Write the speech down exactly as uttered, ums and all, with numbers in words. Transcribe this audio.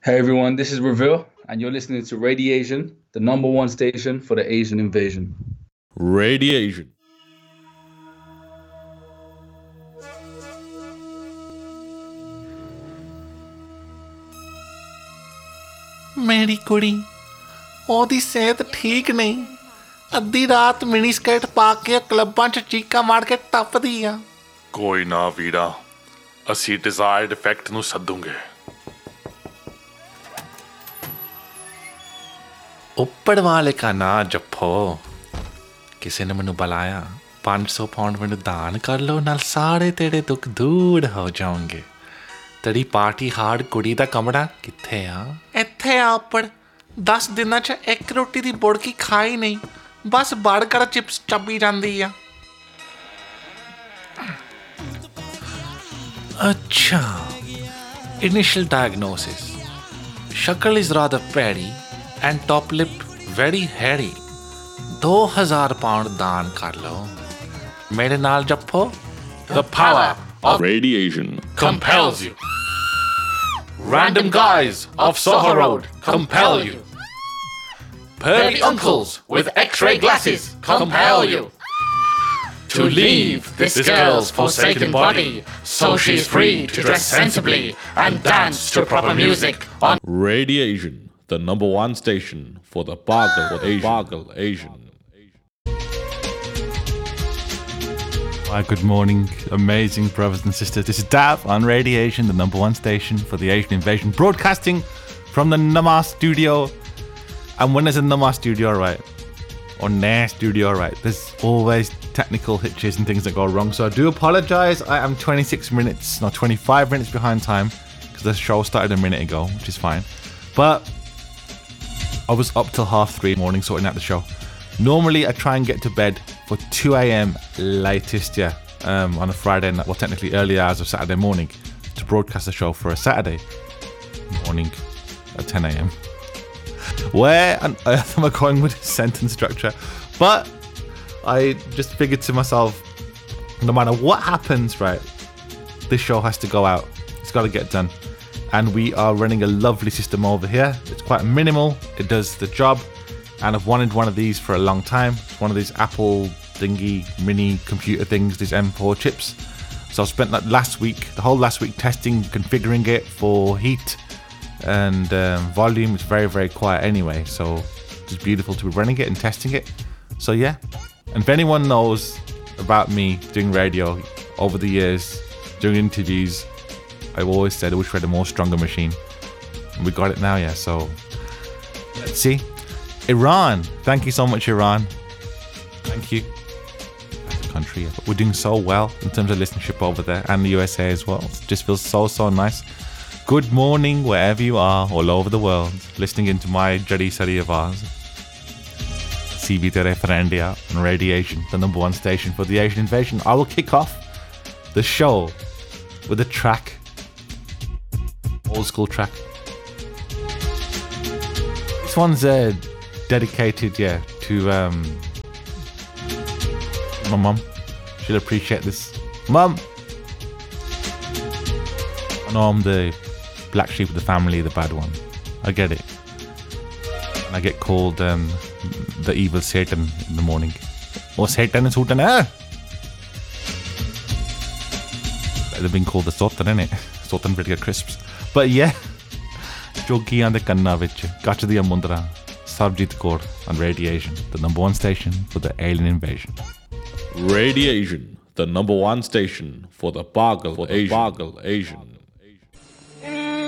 Hey everyone, this is Reveal, and you're listening to Radiation, the number one station for the Asian invasion. Radiation. ਮੇਰੀ ਕੁੜੀ ਉਹਦੀ ਸਿਹਤ ਠੀਕ ਨਹੀਂ ਅੱਧੀ ਰਾਤ ਮਿਨੀ ਸਕਰਟ ਪਾ ਕੇ ਕਲੱਬਾਂ 'ਚ ਚੀਕਾਂ ਮਾਰ ਕੇ ਟੱਪਦੀ ਆ ਕੋਈ ਨਾ ਵੀਰਾ ਅਸੀਂ ਡਿਜ਼ਾਇਰਡ ਇਫੈਕਟ ਨੂੰ ਸੱਦੂਗੇ ਉੱਪਰ ਵਾਲੇ ਕਾ ਨਾਂ ਜੱਫੋ ਕਿਸੇ ਨੇ ਮੈਨੂੰ ਬੁਲਾਇਆ ਪੰਜ ਸੌ ਪਾਉਂਡ ਮੈਨੂੰ ਦਾਨ ਕਰ ਲਓ ਨਾਲ ਸਾਰੇ ਤੇਰੇ ਦੁੱਖ ਦੂਰ ਹੋ ਜਾਣਗੇ ਤੇਰੀ ਪਾਰਟੀ ਹਾਰਡ ਕੁੜੀ ਦਾ ਕਮਰਾ ਕਿੱਥੇ ਆ ਇੱਥੇ ਆ ਉੱਪਰ ਦਸ ਦਿਨਾਂ 'ਚ ਇੱਕ ਰੋਟੀ ਦੀ ਬੁੜਕੀ ਖਾਈ ਨਹੀਂ ਬਸ ਬਰਗਰ ਚਿਪਸ ਚੱਬੀ ਜਾਂਦੀ ਆ ਅੱਛਾ ਇਨੀਸ਼ੀਅਲ ਡਾਇਗਨੋਸਿਸ ਸ਼ਕਲ ਇਜ਼ ਰਾਦਰ ਪੈਰੀ and top lip very Harry ਦੋ ਹਜ਼ਾਰ ਪਾਉਂਡ ਦਾਨ ਕਰ ਲਓ ਮੇਰੇ ਨਾਲ ਜੱਫੋ The power of Radiation compels you. Random guys of Soho Road compel you. Pervy uncles with x-ray glasses compel you. To leave this girl's forsaken body so she's free to dress sensibly and dance to proper music on Radiation, the number one station for the Bargle Asian. Bargle Asian. Hi, good morning, amazing brothers and sisters. This is Dav on Radiation, the number one station for the Asian invasion, broadcasting from the Namar studio. And when there's a Namar studio, right, or Nair studio, right, there's always technical hitches and things that go wrong. So I do apologize. I am twenty-six minutes, no, twenty-five minutes behind time because the show started a minute ago, which is fine. But I was up till half three in the morning sorting out the show. Normally, I try and get to bed for two a.m. latest, yeah, um, on a Friday night, well, technically early hours of Saturday morning, to broadcast the show for a Saturday morning at ten a.m. Where on earth am I going with this sentence structure? But I just figured to myself, no matter what happens, right, this show has to go out. It's got to get done. And we are running a lovely system over here. It's quite minimal. It does the job. And I've wanted one of these for a long time. It's one of these Apple thingy mini computer things, these M four chips. So I spent that last week, the whole last week testing, configuring it for heat and um, volume. It's very, very quiet anyway. So it's just beautiful to be running it and testing it. So yeah. And if anyone knows about me doing radio over the years, doing interviews, I've always said I wish we had a more stronger machine. And we got it now, yeah. So let's see. Iran, thank you so much, Iran. Thank you. As a country, we're doing so well in terms of listenership over there, and the U S A as well. It just feels so, so nice. Good morning, wherever you are, all over the world, listening into my Jari Sari Avaz. C B Tere for India on Radiation, the number one station for the Asian invasion. I will kick off the show with a track, old school track. This one's a uh, dedicated, yeah, to um, my mum. She'll appreciate this. Mum! I know I'm the black sheep of the family, the bad one. I get it. And I get called um, the evil Satan in the morning. Oh, Satan is Satan, eh? They've been called the Sotan, innit? Sotan Bridger Crisps. But yeah, Jogi on the Kanna vich, Gacha the Amundra. Sarabjit Kaur on Radiation, the number one station for the alien invasion. Radiation, the number one station for the Bargle Asian. Bargle Asian.